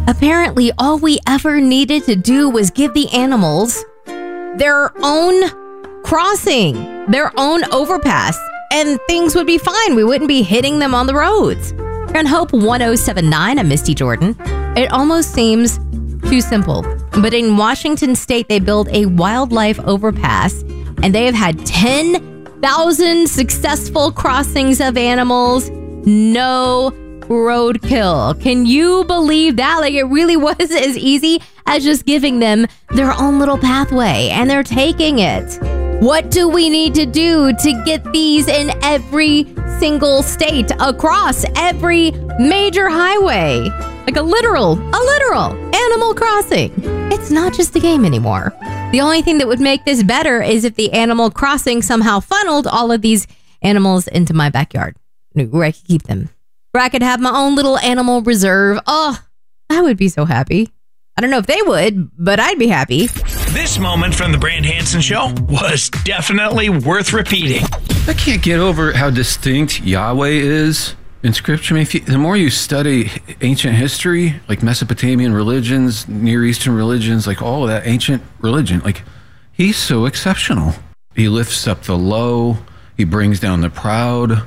Apparently, all we ever needed to do was give the animals their own crossing, their own overpass, and things would be fine. We wouldn't be hitting them on the roads. On Hope 1079, I'm Misty Jordan. It almost seems too simple, but in Washington State, they built a wildlife overpass, and they have had 10,000 successful crossings of animals. No roadkill. Can you believe that? Like, it really was as easy as just giving them their own little pathway, and they're taking it. What do we need to do to get these in every single state, across every major highway? Like a literal Animal Crossing. It's not just a game anymore. The only thing that would make this better is if the Animal Crossing somehow funneled all of these animals into my backyard, where I could keep them, where I could have my own little animal reserve. Oh, I would be so happy. I don't know if they would, but I'd be happy. This moment from the Brand Hansen Show was definitely worth repeating. I can't get over how distinct Yahweh is in Scripture. I mean, the more you study ancient history, like Mesopotamian religions, Near Eastern religions, like all of that ancient religion, like, he's so exceptional. He lifts up the low. He brings down the proud.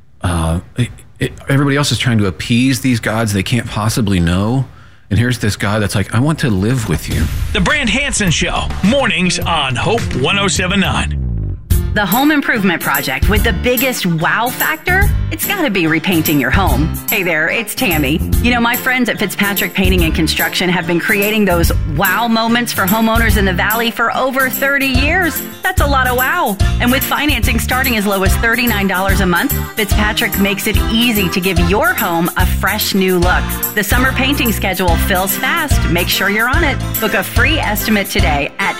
Everybody else is trying to appease these gods they can't possibly know. And here's this guy that's like, I want to live with you. The Brand Hansen Show, mornings on Hope 1079. The home improvement project with the biggest wow factor? It's got to be repainting your home. Hey there, it's Tammy. You know, my friends at Fitzpatrick Painting and Construction have been creating those wow moments for homeowners in the Valley for over 30 years. That's a lot of wow. And with financing starting as low as $39 a month, Fitzpatrick makes it easy to give your home a fresh new look. The summer painting schedule fills fast. Make sure you're on it. Book a free estimate today at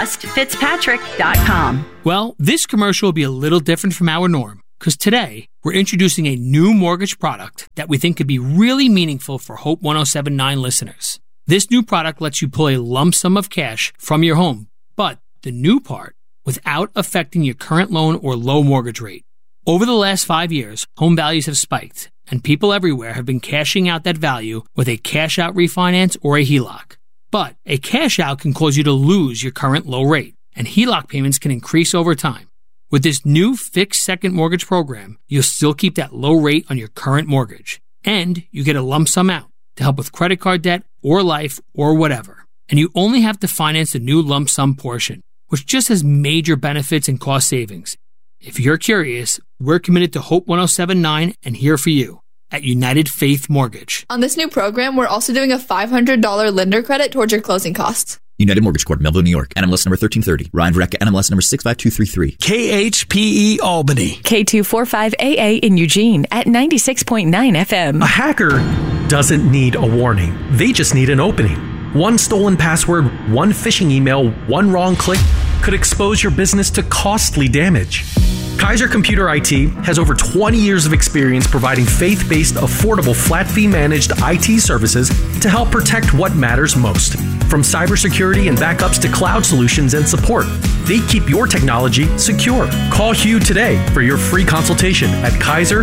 trustfitzpatrick.com. Well, this commercial will be a little different from our norm, because today we're introducing a new mortgage product that we think could be really meaningful for Hope 1079 listeners. This new product lets you pull a lump sum of cash from your home, but the new part, without affecting your current loan or low mortgage rate. Over the last 5 years, home values have spiked, and people everywhere have been cashing out that value with a cash-out refinance or a HELOC. But a cash-out can cause you to lose your current low rate, and HELOC payments can increase over time. With this new fixed second mortgage program, you'll still keep that low rate on your current mortgage, and you get a lump sum out to help with credit card debt or life or whatever. And you only have to finance the new lump sum portion, which just has major benefits and cost savings. If you're curious, we're committed to Hope 1079 and here for you at United Faith Mortgage. On this new program, we're also doing a $500 lender credit towards your closing costs. United Mortgage Corp, Melville, New York. NMLS number 1330. Ryan Vreck, NMLS number 65233. KHPE Albany. K245AA in Eugene at 96.9 FM. A hacker doesn't need a warning. They just need an opening. One stolen password, one phishing email, one wrong click could expose your business to costly damage. Kaiser Computer IT has over 20 years of experience providing faith-based, affordable, flat-fee managed IT services to help protect what matters most. From cybersecurity and backups to cloud solutions and support, they keep your technology secure. Call Hugh today for your free consultation at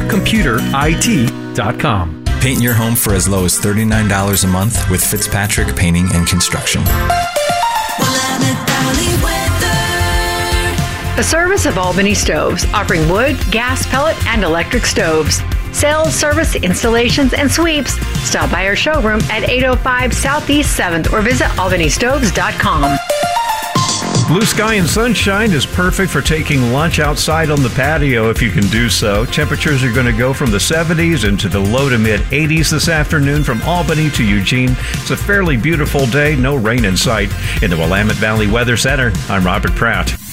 KaiserComputerIT.com. Paint your home for as low as $39 a month with Fitzpatrick Painting and Construction. The service of Albany Stoves, offering wood, gas, pellet, and electric stoves. Sales, service, installations, and sweeps. Stop by our showroom at 805 Southeast 7th or visit albanystoves.com. Blue sky and sunshine is perfect for taking lunch outside on the patio if you can do so. Temperatures are going to go from the 70s into the low to mid 80s this afternoon from Albany to Eugene. It's a fairly beautiful day, no rain in sight. In the Willamette Valley Weather Center, I'm Robert Pratt.